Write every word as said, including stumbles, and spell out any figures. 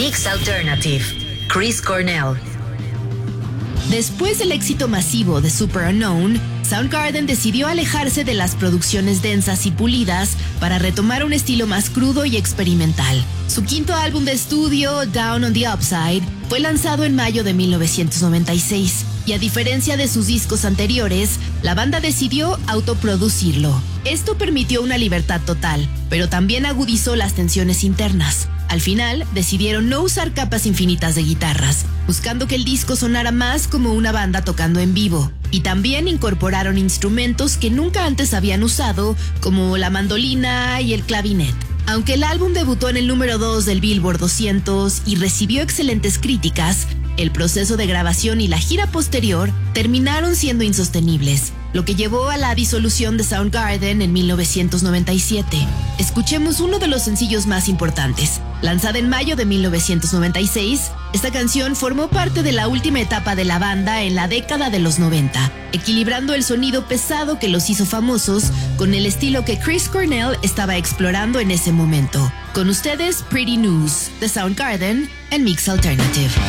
Mix Alternative, Chris Cornell. Después del éxito masivo de Superunknown, Soundgarden decidió alejarse de las producciones densas y pulidas para retomar un estilo más crudo y experimental. Su quinto álbum de estudio, Down on the Upside, fue lanzado en mayo de mil novecientos noventa y seis, y a diferencia de sus discos anteriores, la banda decidió autoproducirlo. Esto permitió una libertad total, pero también agudizó las tensiones internas. Al final, decidieron no usar capas infinitas de guitarras, buscando que el disco sonara más como una banda tocando en vivo. Y también incorporaron instrumentos que nunca antes habían usado, como la mandolina y el clavinet. Aunque el álbum debutó en el número dos del Billboard doscientos y recibió excelentes críticas, el proceso de grabación y la gira posterior terminaron siendo insostenibles, lo que llevó a la disolución de Soundgarden en mil novecientos noventa y siete. Escuchemos uno de los sencillos más importantes. Lanzada en mayo de mil novecientos noventa y seis, esta canción formó parte de la última etapa de la banda en la década de los noventa, equilibrando el sonido pesado que los hizo famosos con el estilo que Chris Cornell estaba explorando en ese momento. Con ustedes, Pretty News, de Soundgarden en Mix Alternative.